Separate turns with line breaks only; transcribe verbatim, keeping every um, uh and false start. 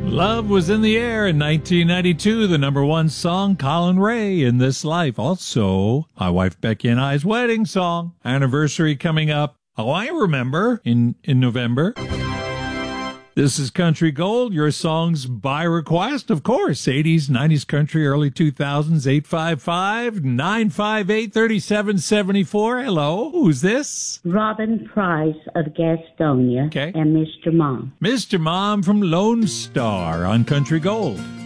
Love Was in the Air in nineteen ninety-two, the number one song, Colin Ray, In This Life. Also, my wife Becky and I's wedding song. Anniversary coming up. Oh, I remember, in, in November. This is Country Gold, your songs by request, of course. eighties, nineties country, early two thousands, eight five five, nine five eight, three seven seven four. Hello, who's this?
Robin Price of Gastonia.
Okay.
And Mister Mom.
Mister Mom from Lone Star on Country Gold.